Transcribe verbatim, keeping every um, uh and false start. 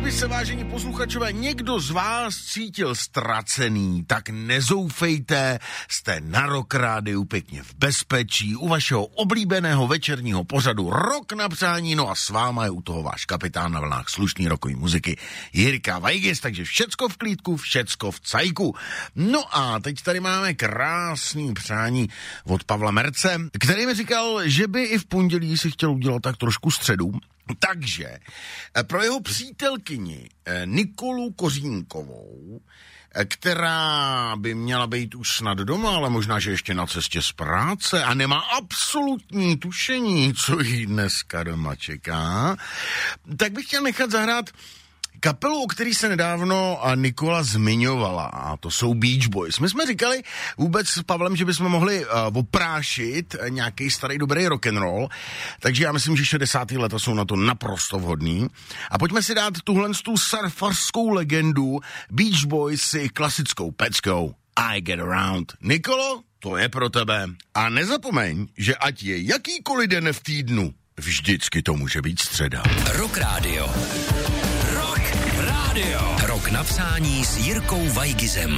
Kdyby se, vážení posluchačové, někdo z vás cítil ztracený, tak nezoufejte, jste na Rock Rádiu pěkně v bezpečí, u vašeho oblíbeného večerního pořadu Rock na přání, no a s váma je u toho váš kapitán na vlnách slušný rockový muziky Jirka Weigis, takže všecko v klídku, všecko v cajku. No a teď tady máme krásný přání od Pavla Merce, který mi říkal, že by i v pondělí si chtěl udělat tak trošku středu. Takže pro jeho přítelkyni Nikolu Kořínkovou, která by měla být už snad doma, ale možná, že ještě na cestě z práce a nemá absolutní tušení, co jí dneska doma čeká, tak bych chtěl nechat zahrát kapelu, o který se nedávno Nikola zmiňovala, a to jsou Beach Boys. My jsme říkali vůbec s Pavlem, že bychom mohli uh, oprášit nějaký starý dobrý rock'n'roll, takže já myslím, že šedesátá léta jsou na to naprosto vhodný. A pojďme si dát tuhle tu surfarskou legendu Beach Boys si klasickou peckou I Get Around. Nikolo, to je pro tebe. A nezapomeň, že ať je jakýkoliv den v týdnu, vždycky to může být středa. Rock Radio. Rock Radio. Rock na přání s Jirkou Weigisem.